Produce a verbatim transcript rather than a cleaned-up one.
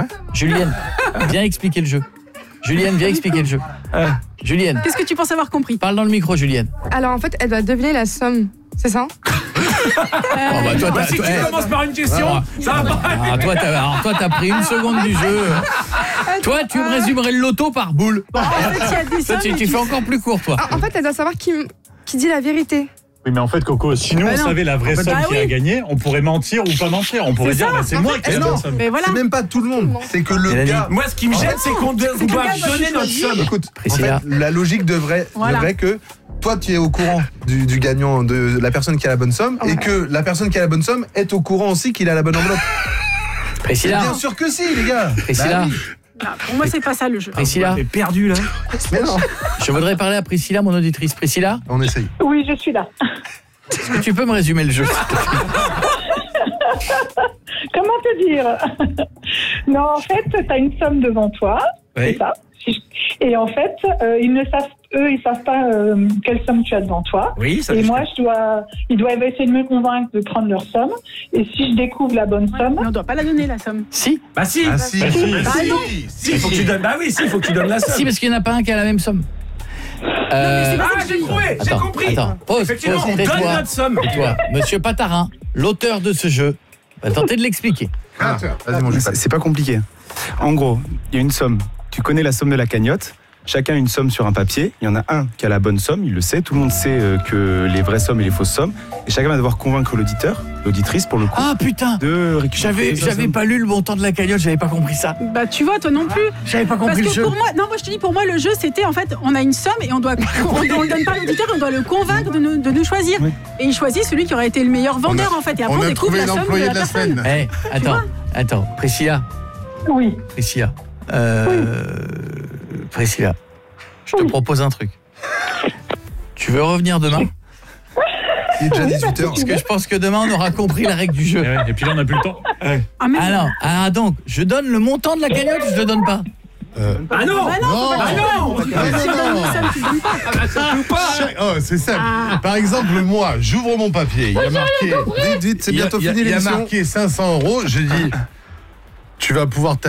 Ouais. Julienne, viens expliquer le jeu. Julienne, viens expliquer le jeu. Euh, Julienne. Qu'est-ce que tu penses avoir compris? Parle dans le micro, Julienne. Alors en fait, elle doit deviner la somme, c'est ça? Oh, bah, toi, bah, si tu eh, commences par une question, ah, ça va pas. Ah, toi, t'as, alors, toi, t'as pris une seconde du jeu. Toi, tu me résumerais le loto par boule. Bon, en fait, il y a des Toi, tu, tu fais encore plus court, toi. Ah, en fait, elle doit savoir qui, qui dit la vérité. Oui, mais en fait, Coco, si nous Bah on non. savait la vraie Bah somme oui. qui a gagné, on pourrait mentir ou pas mentir. On pourrait C'est dire, ça. bah, c'est En moi fait, qui ai la mais bonne non. somme. Mais voilà. C'est même pas tout le monde. C'est que le Et gars. Moi, ce qui me gêne, c'est qu'on doit C'est que doit le gars doit donner notre choisir. somme. Écoute, en Priscilla. fait, la logique devrait, Voilà. devrait que toi tu es au courant du, du gagnant, de la personne qui a la bonne somme, Ouais. et que la personne qui a la bonne somme est au courant aussi qu'il a la bonne enveloppe. Priscilla. Bien sûr que si, les gars. Priscilla. Bah oui. Non, pour moi, c'est pas ça le jeu. Priscilla. T'es perdu là. Mais non. Je voudrais parler à Priscilla, mon auditrice. Priscilla, On essaye. Oui, je suis là. est-ce que tu peux me résumer le jeu? Comment te dire? Non, en fait, tu as une somme devant toi, Oui. c'est ça. Et en fait, euh, ils ne savent, eux, ils savent pas euh, quelle somme tu as devant toi. Oui, ça Et je moi, je dois, ils doivent essayer de me convaincre de prendre leur somme. Et si je découvre la bonne somme, Mais on doit pas la donner, la somme. Si. Bah si. Ah si. Bah, si. Bah, Ah non. Si, il faut que tu donnes. Bah oui, si, il faut que tu donnes la somme. Si, parce qu'il n'y en a pas un qui a la même somme. Euh, c'est Ah, j'ai trouvé, j'ai attends, compris. attends, pause, Effectivement, pause, on donne tais-toi. notre somme. Et toi, Monsieur Patarin, l'auteur de ce jeu, va tenter de l'expliquer. Ah, vas-y, mon C'est Jules. c'est pas compliqué. En gros, il y a une somme. Tu connais la somme de la cagnotte. Chacun a une somme sur un papier. Il y en a un qui a la bonne somme, il le sait. Tout le monde sait euh, que les vraies sommes et les fausses sommes. Et chacun va devoir convaincre l'auditeur, l'auditrice pour le coup, Ah putain, de récupérer j'avais, sa j'avais somme. pas lu le montant de la cagnotte, j'avais pas compris ça. Bah, tu vois, toi non plus. J'avais pas Parce compris le que jeu. pour moi, non, moi je te dis, pour moi, le jeu, c'était en fait, on a une somme et on doit, on, on le donne pas à l'auditeur, on doit le convaincre de nous, de nous choisir. Oui. Et il choisit celui qui aurait été le meilleur vendeur, en fait. Et après, on, On a découvre trouvé la somme de l'employé la de la personne. semaine. Eh, attends, attends, Priscilla, oui. Priscilla, euh, Priscilla, je te propose un truc. Tu veux revenir demain? Il est déjà dix-huit heures. Parce que je pense que demain, on aura compris la règle du jeu. Et, ouais, et puis là, on n'a plus le temps. Ouais. Ah, mais Ah non, ah donc, je donne le montant de la cagnotte ou je le donne pas? Euh, Ah non. Bah non, Ah non. Ah, tu donnes une somme, tu donnes pas. Chaque- Oh, c'est simple. Ah. Par exemple, moi, j'ouvre mon papier. Il y a marqué. Vite, vite, c'est il y a- bientôt il y a- fini Il y a Ah. marqué cinq cents euros. Je dis, tu vas pouvoir